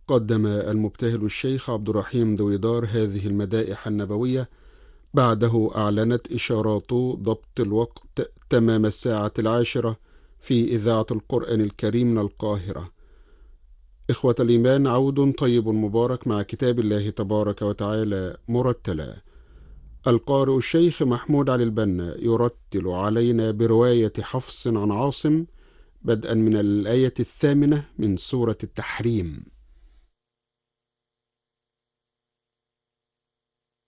قدم المبتهل الشيخ عبد الرحيم دويدار هذه المدائح النبوية. بعده أعلنت إشارات ضبط الوقت تمام 10:10 في إذاعة القرآن الكريم من القاهرة. إخوة الإيمان، عود طيب مبارك مع كتاب الله تبارك وتعالى مرتلا. القارئ الشيخ محمود علي البنا يرتل علينا برواية حفص عن عاصم بدءا من الآية 8 من سورة التحريم.